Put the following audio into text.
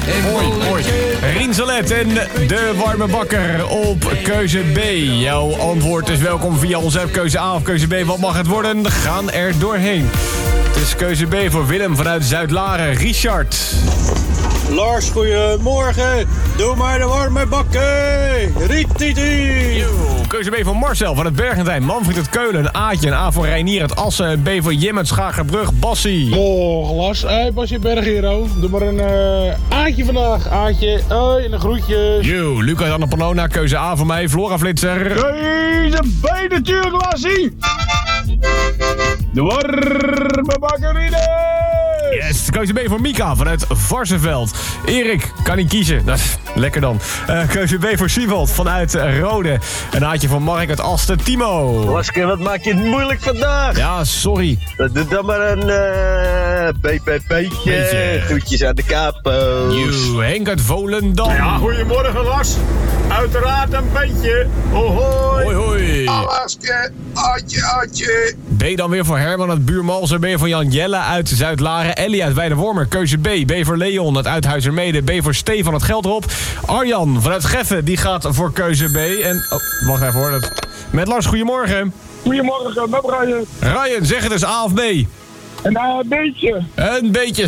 Hoi. Rien Salet en de warme bakker op keuze B. Jouw antwoord is welkom via onze app keuze A of keuze B. Wat mag het worden? We gaan er doorheen. Het is keuze B voor Willem vanuit Zuid-Laren. Richard. Lars, goedemorgen. Doe maar de warme bakken. Rietiti. Keuze B voor Marcel van het Bergentijn. Manfried uit Keulen. Een Aatje. Een A voor Reinier uit Assen. Een B voor Jim uit Schagerbrug. Bassie. Morgen Lars. Hey Bassie Berghero. Doe maar een Aatje vandaag. Aatje. Hoi en een groetje. Luc uit Annapolona. Keuze A voor mij. Flora Flitser. Keuze B natuurlijk Lassie. De warme bakkerine. Yes, keuze B voor Mika vanuit Varsenveld. Erik, kan niet kiezen. Dat is lekker dan. Keuze B voor Siewald vanuit Rode. Een Aatje voor Mark uit Asten. Timo. Lasker, wat maak je het moeilijk vandaag? Ja, sorry. Doe dan maar een BPP'tje. Groetjes aan de capo's. Henk uit Volendam. Ja, goedemorgen Lars. Uiteraard een beetje. Hoi. Hoi. Lasker, Aatje. B dan weer voor Herman uit Buurmalsen. B voor Jan Jelle uit Zuid-Laren. Ellie uit Weidewormer. Keuze B. B voor Leon uit Uithuizermede. B voor Stefan uit Geldrop. Arjan vanuit Geffen, die gaat voor keuze B. En, wacht even hoor. Met Lars, goedemorgen. Goedemorgen, met Ryan. Ryan, zeg het eens A of B. Een beetje. Een beetje.